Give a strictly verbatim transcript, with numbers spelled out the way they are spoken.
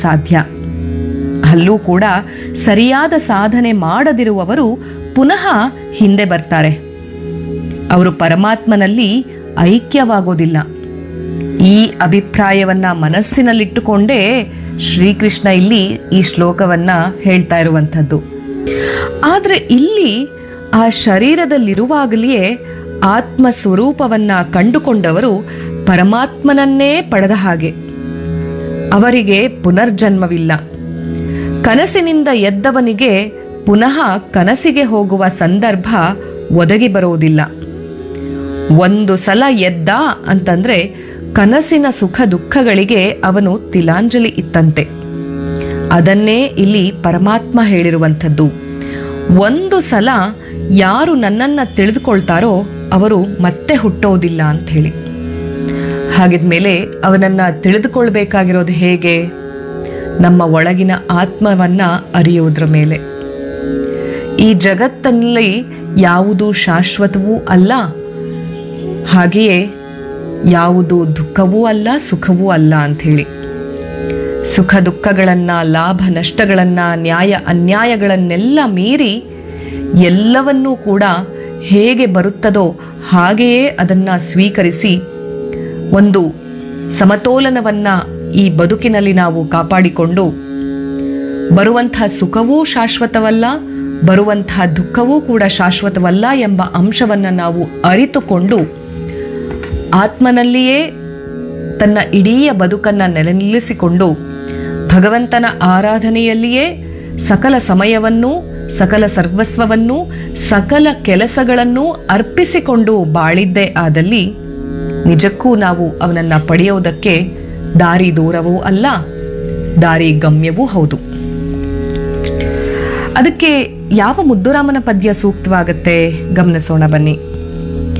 ಸಾಧ್ಯ. ಅಲ್ಲೂ ಕೂಡ ಸರಿಯಾದ ಸಾಧನೆ ಮಾಡದಿರುವವರು ಪುನಃ ಹಿಂದೆ ಬರ್ತಾರೆ. ಅವರು ಪರಮಾತ್ಮನಲ್ಲಿ ಐಕ್ಯವಾಗೋದಿಲ್ಲ. ಈ ಅಭಿಪ್ರಾಯವನ್ನ ಮನಸ್ಸಿನಲ್ಲಿಟ್ಟುಕೊಂಡೇ ಶ್ರೀಕೃಷ್ಣ ಇಲ್ಲಿ ಈ ಶ್ಲೋಕವನ್ನ ಹೇಳ್ತಾ ಇರುವಂಥದ್ದು. ಆದ್ರೆ ಇಲ್ಲಿ ಆ ಶರೀರದಲ್ಲಿರುವಾಗಲೇ ಆತ್ಮ ಸ್ವರೂಪವನ್ನ ಕಂಡುಕೊಂಡವರು ಪರಮಾತ್ಮನನ್ನೇ ಪಡೆದ ಹಾಗೆ. ಅವರಿಗೆ ಪುನರ್ಜನ್ಮವಿಲ್ಲ. ಕನಸಿನಿಂದ ಎದ್ದವನಿಗೆ ಪುನಃ ಕನಸಿಗೆ ಹೋಗುವ ಸಂದರ್ಭ ಒದಗಿ ಬರುವುದಿಲ್ಲ. ಒಂದು ಸಲ ಎದ್ದ ಅಂತಂದ್ರೆ ಕನಸಿನ ಸುಖ ದುಃಖಗಳಿಗೆ ಅವನು ತಿಲಾಂಜಲಿ ಇತ್ತಂತೆ. ಅದನ್ನೇ ಇಲ್ಲಿ ಪರಮಾತ್ಮ ಹೇಳಿರುವಂಥದ್ದು. ಒಂದು ಸಲ ಯಾರು ನನ್ನನ್ನ ತಿಳಿದುಕೊಳ್ತಾರೋ ಅವರು ಮತ್ತೆ ಹುಟ್ಟೋದಿಲ್ಲ ಅಂತ ಹೇಳಿ. ಹಾಗಿದ್ಮೇಲೆ ಅವನನ್ನ ತಿಳಿದುಕೊಳ್ಬೇಕಾಗಿರೋದು ಹೇಗೆ? ನಮ್ಮ ಒಳಗಿನ ಆತ್ಮವನ್ನ ಅರಿಯುವುದರ ಮೇಲೆ. ಈ ಜಗತ್ತಲ್ಲಿ ಯಾವುದು ಶಾಶ್ವತವೂ ಅಲ್ಲ, ಹಾಗೆಯೇ ಯಾವುದು ದುಃಖವೂ ಅಲ್ಲ, ಸುಖವೂ ಅಲ್ಲ ಅಂಥೇಳಿ. ಸುಖ ದುಃಖಗಳನ್ನ, ಲಾಭ ನಷ್ಟಗಳನ್ನ, ನ್ಯಾಯ ಅನ್ಯಾಯಗಳನ್ನೆಲ್ಲ ಮೀರಿ ಎಲ್ಲವನ್ನೂ ಕೂಡ ಹೇಗೆ ಬರುತ್ತದೋ ಹಾಗೆಯೇ ಅದನ್ನ ಸ್ವೀಕರಿಸಿ ಒಂದು ಸಮತೋಲನವನ್ನ ಈ ಬದುಕಿನಲ್ಲಿ ನಾವು ಕಾಪಾಡಿಕೊಂಡು ಬರುವಂತಹ ಸುಖವೂ ಶಾಶ್ವತವಲ್ಲ, ಬರುವಂತಹ ದುಃಖವೂ ಕೂಡ ಶಾಶ್ವತವಲ್ಲ ಎಂಬ ಅಂಶವನ್ನ ನಾವು ಅರಿತುಕೊಂಡು ಆತ್ಮನಲ್ಲಿಯೇ ತನ್ನ ಇಡೀ ಬದುಕನ್ನ ನೆಲೆ ನಿಲ್ಲಿಸಿಕೊಂಡು ಭಗವಂತನ ಆರಾಧನೆಯಲ್ಲಿಯೇ ಸಕಲ ಸಮಯವನ್ನೂ, ಸಕಲ ಸರ್ವಸ್ವವನ್ನೂ, ಸಕಲ ಕೆಲಸಗಳನ್ನೂ ಅರ್ಪಿಸಿಕೊಂಡು ಬಾಳಿದ್ದೇ ಆದಲ್ಲಿ ನಿಜಕ್ಕೂ ನಾವು ಅವನನ್ನ ಪಡೆಯೋದಕ್ಕೆ ದಾರಿ ದೂರವೂ ಅಲ್ಲ, ದಾರಿ ಗಮ್ಯವೂ ಹೌದು. ಅದಕ್ಕೆ ಯಾವ ಮುದ್ದುರಾಮನ ಪದ್ಯ ಸೂಕ್ತವಾಗತ್ತೆ ಗಮನಿಸೋಣ ಬನ್ನಿ.